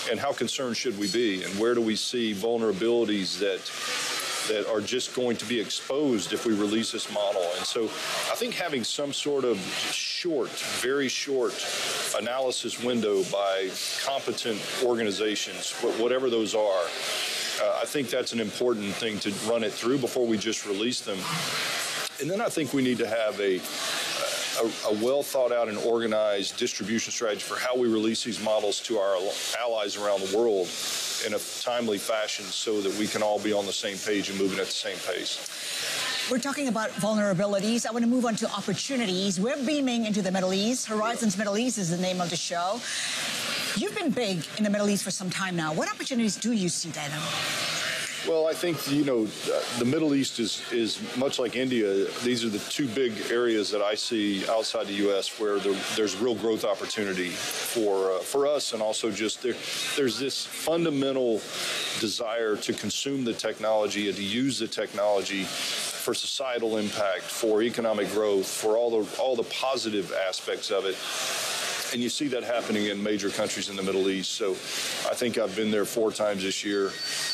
and how concerned should we be, and where do we see vulnerabilities that are just going to be exposed if we release this model. And so I think having some sort of very short analysis window by competent organizations, whatever those are, I think that's an important thing to run it through before we just release them. And then I think we need to have a well thought out and organized distribution strategy for how we release these models to our allies around the world in a timely fashion so that we can all be on the same page and moving at the same pace. We're talking about vulnerabilities. I want to move on to opportunities. We're beaming into the Middle East. Horizons Middle East is the name of the show. You've been big in the Middle East for some time now. What opportunities do you see, Dano? Well, I think, the Middle East is much like India. These are the two big areas that I see outside the U.S. where there's real growth opportunity for us, and also just there's this fundamental desire to consume the technology and to use the technology for societal impact, for economic growth, for all the positive aspects of it. And you see that happening in major countries in the Middle East. So I think I've been there 4 times this year.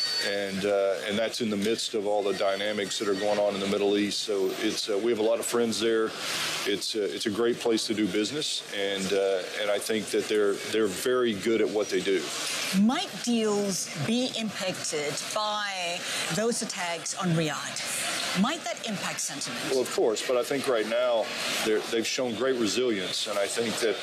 And that's in the midst of all the dynamics that are going on in the Middle East. So we have a lot of friends there. It's a great place to do business, and I think that they're very good at what they do. Might deals be impacted by those attacks on Riyadh? Might that impact sentiment? Well, of course, but I think right now they've shown great resilience, and I think that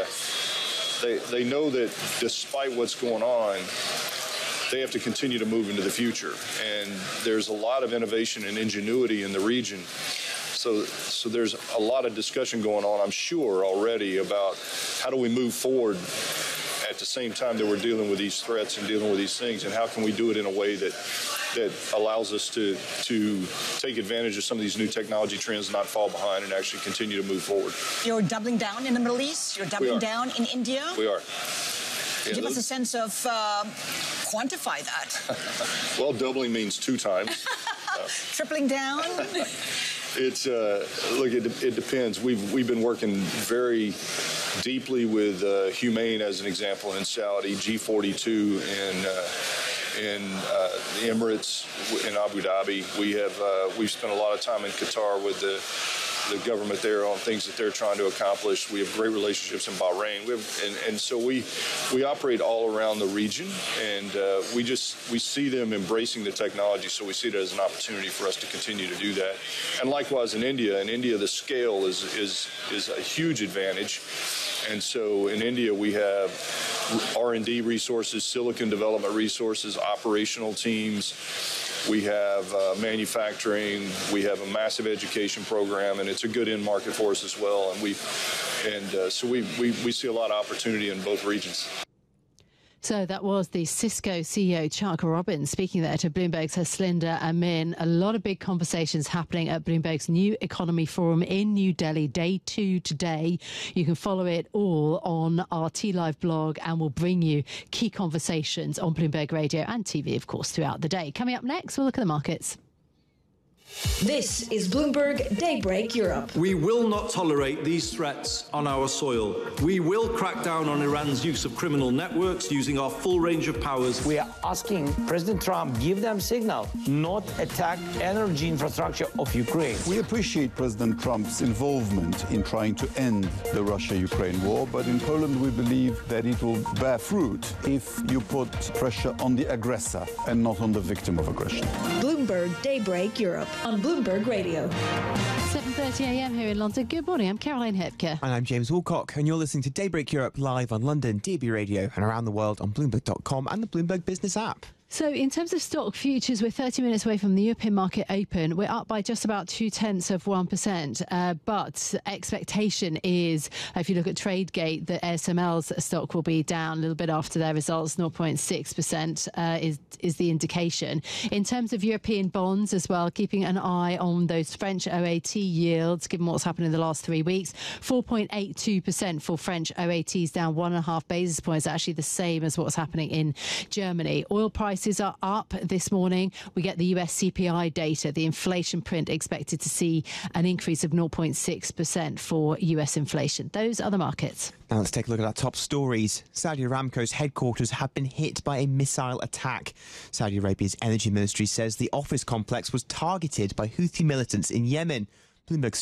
they know that despite what's going on, they have to continue to move into the future. And there's a lot of innovation and ingenuity in the region. So there's a lot of discussion going on, I'm sure, already about how do we move forward at the same time that we're dealing with these threats and dealing with these things, and how can we do it in a way that allows us to take advantage of some of these new technology trends, not fall behind, and actually continue to move forward. You're doubling down in the Middle East? You're doubling down in India? We are. Yeah, Give us a sense of quantify that. Well, doubling means 2 times. Tripling down? It's look. It depends. We've been working very deeply with Humane, as an example, in Saudi, G42 in the Emirates, in Abu Dhabi. We've spent a lot of time in Qatar with the government there on things that they're trying to accomplish. We have great relationships in Bahrain. And so we operate all around the region, and we see them embracing the technology, so we see it as an opportunity for us to continue to do that. And likewise in India. In India, the scale is a huge advantage. And so in India, we have R&D resources, silicon development resources, operational teams. We have manufacturing. We have a massive education program, and it's a good end market for us as well. So we see a lot of opportunity in both regions. So that was the Cisco CEO, Chuck Robbins, speaking there to Bloomberg's Haslinda Amin. A lot of big conversations happening at Bloomberg's New Economy Forum in New Delhi, day 2 today. You can follow it all on our T-Live blog, and we'll bring you key conversations on Bloomberg Radio and TV, of course, throughout the day. Coming up next, we'll look at the markets. This is Bloomberg Daybreak Europe. We will not tolerate these threats on our soil. We will crack down on Iran's use of criminal networks using our full range of powers. We are asking President Trump give them signal, not attack energy infrastructure of Ukraine. We appreciate President Trump's involvement in trying to end the Russia-Ukraine war, but in Poland we believe that it will bear fruit if you put pressure on the aggressor and not on the victim of aggression. Bloomberg Daybreak Europe on Bloomberg Radio. 7:30 a.m. here in London. Good morning, I'm Caroline Hepker. And I'm James Woolcock, and you're listening to Daybreak Europe live on London, DAB Radio, and around the world on Bloomberg.com and the Bloomberg Business app. So in terms of stock futures, we're 30 minutes away from the European market open. We're up by just about 0.2%. But expectation is, if you look at TradeGate, that ASML's stock will be down a little bit after their results. 0.6% is the indication. In terms of European bonds as well, keeping an eye on those French OAT yields, given what's happened in the last 3 weeks. 4.82% for French OATs, down 1.5 basis points, actually the same as what's happening in Germany. Oil prices prices are up this morning. We get the US CPI data, the inflation print expected to see an increase of 0.6% for US inflation. Those are the markets. Now let's take a look at our top stories. Saudi Aramco's headquarters have been hit by a missile attack. Saudi Arabia's energy ministry says the office complex was targeted by Houthi militants in Yemen. Bloomberg's